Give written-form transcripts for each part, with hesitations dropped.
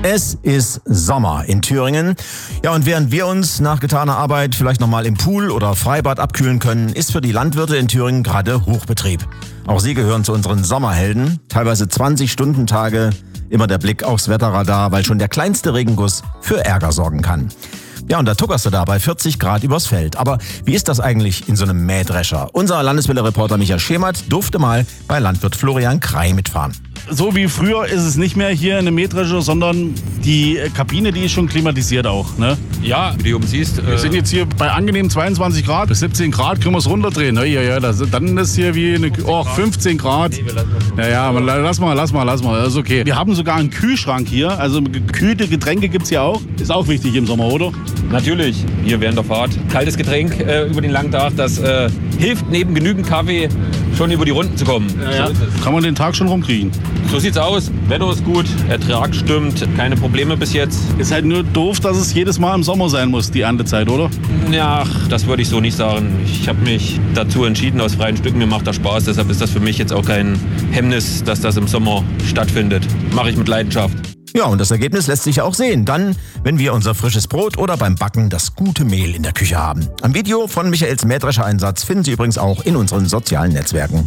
Es ist Sommer in Thüringen. Ja, und während wir uns nach getaner Arbeit vielleicht nochmal im Pool oder Freibad abkühlen können, ist für die Landwirte in Thüringen gerade Hochbetrieb. Auch sie gehören zu unseren Sommerhelden. Teilweise 20-Stunden-Tage, immer der Blick aufs Wetterradar, weil schon der kleinste Regenguss für Ärger sorgen kann. Ja, und da tuckerst du da bei 40 Grad übers Feld. Aber wie ist das eigentlich in so einem Mähdrescher? Unser Landeswelle-Reporter Michael Schemert durfte mal bei Landwirt Florian Krei mitfahren. So wie früher ist es nicht mehr hier in einem Mähdrescher, sondern die Kabine, die ist schon klimatisiert auch, ne? Ja, wie du oben siehst. Wir sind jetzt hier bei angenehm 22 Grad. Bis 17 Grad können wir es runterdrehen. Ja, dann ist hier wie eine 15 Grad. Ja, lass mal. Das ist okay. Wir haben sogar einen Kühlschrank hier. Also gekühlte Getränke gibt es hier auch. Ist auch wichtig im Sommer, oder? Natürlich, hier während der Fahrt. Kaltes Getränk über den langen Tag, das hilft neben genügend Kaffee schon über die Runden zu kommen. Ja. So kann man den Tag schon rumkriegen. So sieht's aus. Wetter ist gut, Ertrag stimmt, keine Probleme bis jetzt. Ist halt nur doof, dass es jedes Mal im Sommer sein muss, die Erntezeit, oder? Ja, das würde ich so nicht sagen. Ich habe mich dazu entschieden, aus freien Stücken, mir macht das Spaß. Deshalb ist das für mich jetzt auch kein Hemmnis, dass das im Sommer stattfindet. Mache ich mit Leidenschaft. Ja, und das Ergebnis lässt sich auch sehen. Dann, wenn wir unser frisches Brot oder beim Backen das gute Mehl in der Küche haben. Am Video von Michaels Mähdrescher-Einsatz finden Sie übrigens auch in unseren sozialen Netzwerken.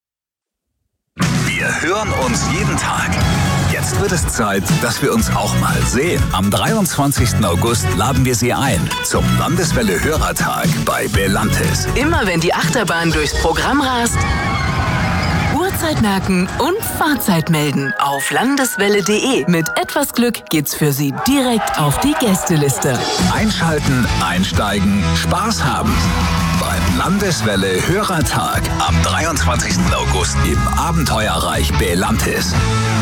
Wir hören uns jeden Tag. Jetzt wird es Zeit, dass wir uns auch mal sehen. Am 23. August laden wir Sie ein zum Landeswelle-Hörertag bei Belantis. Immer wenn die Achterbahn durchs Programm rast, Uhrzeit merken und Fahrzeit melden auf landeswelle.de. Mit etwas Glück geht's für Sie direkt auf die Gästeliste. Einschalten, einsteigen, Spaß haben. Beim Landeswelle-Hörertag am 23. August im Abenteuerreich Belantis.